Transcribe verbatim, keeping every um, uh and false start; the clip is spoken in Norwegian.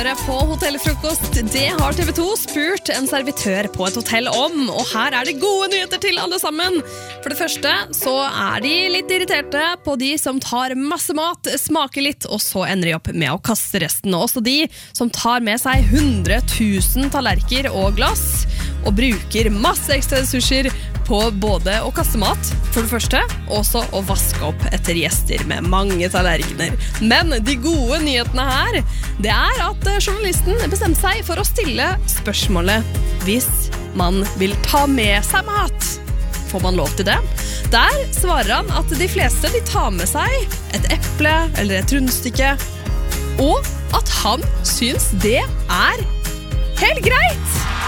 På hotellfrokost, det har T V to spurt en servitør på et hotell om, og her er det gode nyheter til alle sammen. For det første så er de litt irriterte på de som tar masse mat, smaker litt, og så ender de opp med å kaste resten. Og også de som tar med seg hundre tusen tallerker og glass, og bruker masse ekstra ressurser på både å kaste mat, for det første, også å vaske opp etter gjester med mange tallerkener. Men de gode nyhetene her, det er at journalisten bestemte seg for å stille spørsmålet hvis man vil ta med seg mat. Får man lov til det? Der svarer han at de fleste de tar med seg et eple eller et rundstykke, og at han syns det er helt greit.